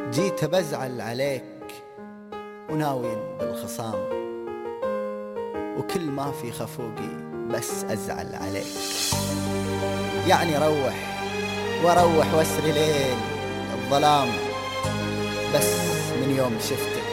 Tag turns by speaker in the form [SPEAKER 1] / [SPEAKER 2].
[SPEAKER 1] جيت بزعل عليك وناوي بالخصام، وكل ما في خفوقي بس أزعل عليك. يعني روح واسري ليل الظلام، بس من يوم شفتك